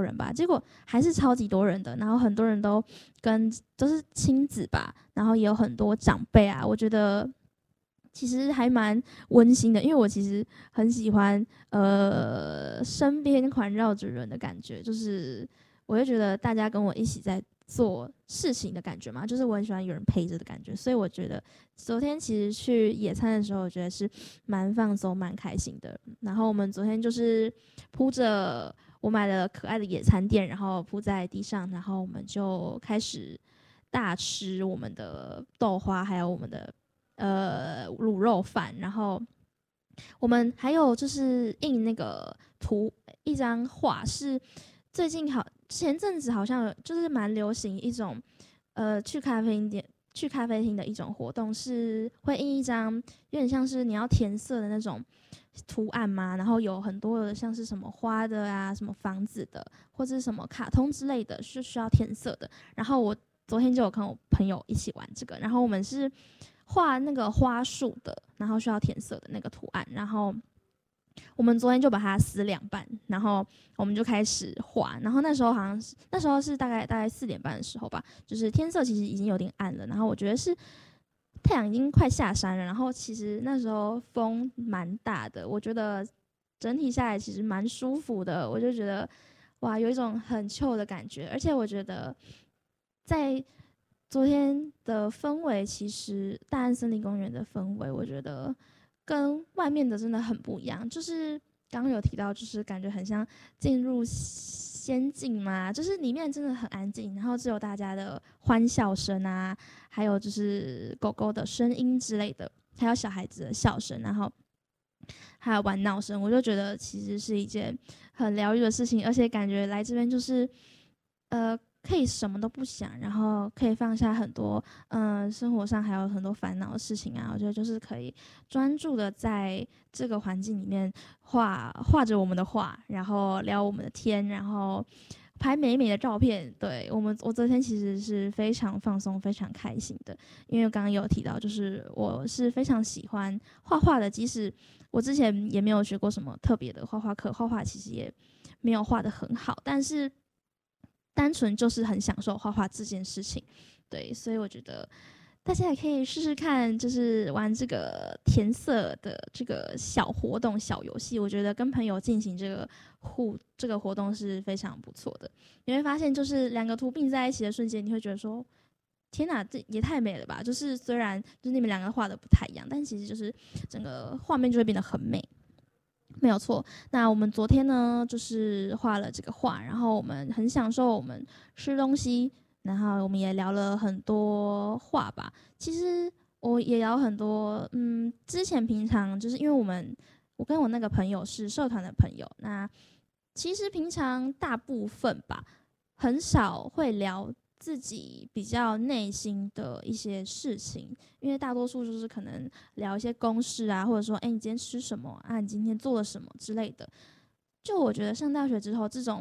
人吧，结果还是超级多人的，然后很多人都是亲子吧，然后也有很多长辈啊，我觉得其实还蛮温馨的，因为我其实很喜欢身边环绕着人的感觉，就是我会觉得大家跟我一起在做事情的感觉嘛，就是我很喜欢有人陪着的感觉，所以我觉得昨天其实去野餐的时候，我觉得是蛮放松、蛮开心的。然后我们昨天就是铺着我买了可爱的野餐垫，然后铺在地上，然后我们就开始大吃我们的豆花，还有我们的卤肉饭，然后我们还有就是印那个一张画，是最近前阵子好像就是蛮流行一种去咖啡厅的一种活动，是会印一张有点像是你要填色的那种图案嘛，然后有很多的像是什么花的啊、什么房子的，或者是什么卡通之类的，是需要填色的。然后我昨天就有跟我朋友一起玩这个，然后我们是画那个花束的，然后需要填色的那个图案，然后我们昨天就把它撕2半，然后我们就开始画。然后那时候是大概4点半的时候吧，就是天色其实已经有点暗了。然后我觉得是太阳已经快下山了，然后其实那时候风蛮大的，我觉得整体下来其实蛮舒服的。我就觉得哇，有一种很 chill 的感觉，而且我觉得在昨天的氛围，其实大安森林公园的氛围，我觉得跟外面的真的很不一样。就是刚刚有提到，就是感觉很像进入仙境嘛，就是里面真的很安静，然后只有大家的欢笑声啊，还有就是狗狗的声音之类的，还有小孩子的笑声，然后还有玩闹声，我就觉得其实是一件很疗愈的事情，而且感觉来这边就是可以什么都不想，然后可以放下很多生活上还有很多烦恼的事情啊，我觉得就是可以专注的在这个环境里面画着我们的画，然后聊我们的天，然后拍美美的照片。对，我昨天其实是非常放松、非常开心的，因为刚刚有提到，就是我是非常喜欢画画的，即使我之前也没有学过什么特别的画画课，画画其实也没有画得很好，但是单纯就是很享受画画这件事情。对，所以我觉得大家也可以试试看，就是玩这个填色的这个小活动、小游戏。我觉得跟朋友进行这个活动是非常不错的。你会发现，就是两个图并在一起的瞬间，你会觉得说：“天哪，这也太美了吧！”就是虽然就是你们两个画的不太一样，但其实就是整个画面就会变得很美。没有错。那我们昨天呢，就是画了这个画，然后我们很享受我们吃东西，然后我们也聊了很多话吧。其实我也聊很多，之前平常就是因为我跟我那个朋友是社团的朋友，那其实平常大部分吧，很少会聊自己比较内心的一些事情，因为大多数就是可能聊一些公事啊，或者说，哎，你今天吃什么啊？你今天做了什么之类的。就我觉得上大学之后，这种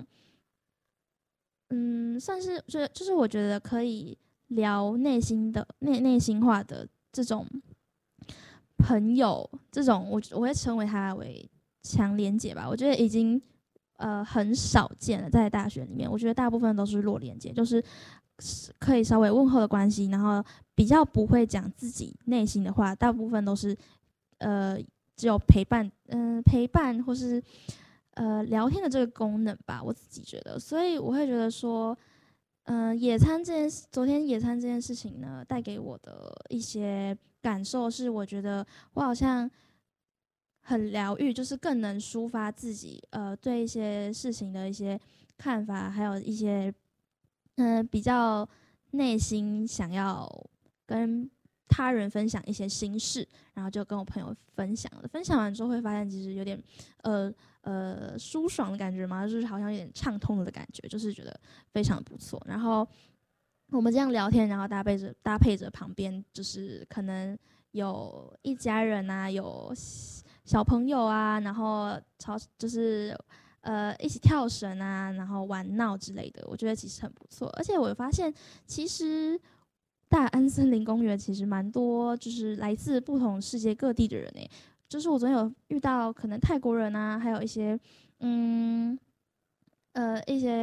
算是就是我觉得可以聊内心话的这种朋友，这种我会称为他为强连结吧。我觉得已经很少见了，在大学里面，我觉得大部分都是弱连结，就是可以稍微问候的关系，然后比较不会讲自己内心的话，大部分都是呃只有陪伴或是聊天的这个功能吧，我自己觉得，所以我会觉得说。昨天野餐这件事情呢，带给我的一些感受是，我觉得我好像很疗愈，就是更能抒发自己对一些事情的一些看法，还有一些比较内心想要跟他人分享一些心事，然后就跟我朋友分享了。分享完之后会发现，其实有点呃舒爽的感觉嘛，就是好像有点畅通了的感觉，就是觉得非常不错。然后我们这样聊天，然后搭配着旁边就是可能有一家人啊，有小朋友啊，然后就是一起跳绳啊，然后玩闹之类的，我觉得其实很不错。而且我发现，其实大安森林公园其实蛮多，就是来自不同世界各地的人诶。就是我昨天有遇到可能泰国人啊，还有一些一些